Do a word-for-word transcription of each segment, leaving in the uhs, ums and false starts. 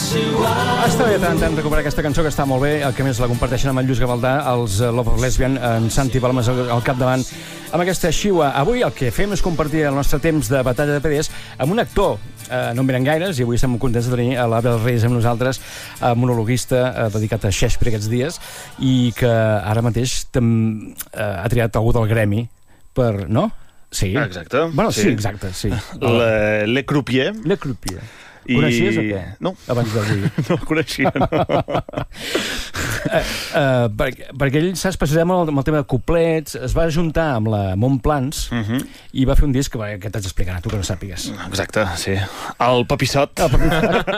Està bé tant tant recuperar aquesta cançó, que està molt bé, el que més la comparteixen amb en Lluís Gavaldà, els Love of Lesbian, en Santi Balmes al capdavant, amb aquesta Xiua. Avui el que fem és compartir el nostre temps de batalla de P Ds amb un actor, eh, no en venen gaires, i avui estem contents de tenir a l'Abel Reyes amb nosaltres, eh, monologuista eh, dedicat a Shakespeare aquests dies, i que ara mateix tem, eh, ha triat algú del gremi per... no? Sí. Exacte. Bueno, sí, sí exacte, sí. Le, Le Croupier. Le Croupier. I... Coneixies o què? No. Abans d'avui. No el coneixia, no. uh, uh, perquè, perquè ell s'ha especialitzat amb, amb el tema de couplets, es va juntar amb la Montplans uh -huh. i va fer un disc que, que t'haig d'explicar, tu que no sàpigues. Exacte, sí. El Papissot. El Papissot.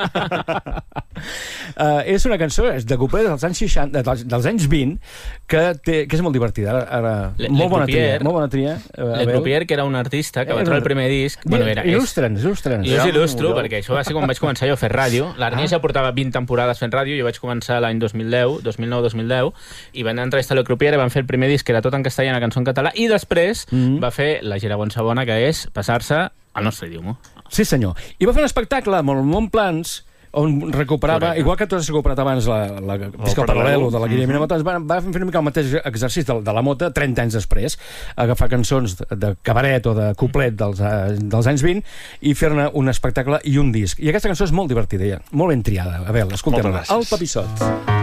uh, és una cançó és de couplets dels anys seixanta, dels, dels anys vint, que, té, que és molt divertida. Ara, ara, Le, molt, Le bona Croupier, tria, molt bona tria. Uh, Le Croupier, que era un artista que va treure el primer disc... Bueno, era, il·lustra'ns, il·lustra'ns. Jo us il·lustro, perquè això va ser quan vaig començar jo a fer ràdio. L'Arnia ah. ja portava vint temporades fent ràdio, jo vaig començar l'any dos mil deu, dos mil nou dos mil deu, i van entrevistar Le Croupier, van fer el primer disc, que era tot en castellà, una cançó en català, i després mm -hmm. va fer la gira Bonsa-Bona, que és passar-se al nostre idioma. Sí, senyor. I va fer un espectacle amb el Montplans, on recuperava, correcte, igual que tu has recuperat abans la, la, el paral·lel de la Guilla Minamota, mm -hmm. va, va fer una mica el mateix exercici de, de la Mota trenta anys després, agafar cançons de, de cabaret o de couplet dels, dels anys vint i fer-ne un espectacle i un disc. I aquesta cançó és molt divertida, ja, molt ben triada. A veure, escoltem-la. El Papissot.